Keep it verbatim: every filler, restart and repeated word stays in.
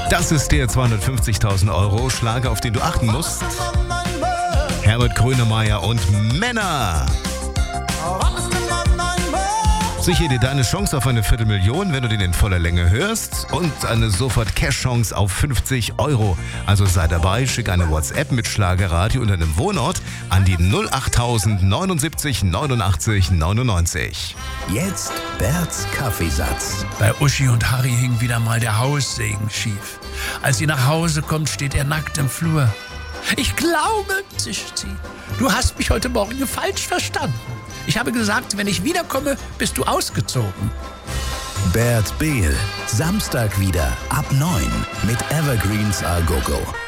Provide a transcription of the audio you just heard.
Das ist der zweihundertfünfzigtausend Euro Schlager, auf den du achten musst. Herbert Grönemeyer und Männer. Sichere dir deine Chance auf eine Viertelmillion, wenn du den in voller Länge hörst, und eine Sofort-Cash-Chance auf fünfzig Euro. Also sei dabei, schick eine WhatsApp mit Schlagerradio und deinem Wohnort an die null achttausend neunundsiebzig neunundachtzig neunundneunzig. Jetzt Berts Kaffeesatz. Bei Uschi und Harry hing wieder mal der Haussegen schief. Als sie nach Hause kommt, steht er nackt im Flur. Ich glaube, zischt sie, du hast mich heute Morgen falsch verstanden. Ich habe gesagt, wenn ich wiederkomme, bist du ausgezogen. Bert Behl, Samstag wieder ab neun mit Evergreens A Go Go.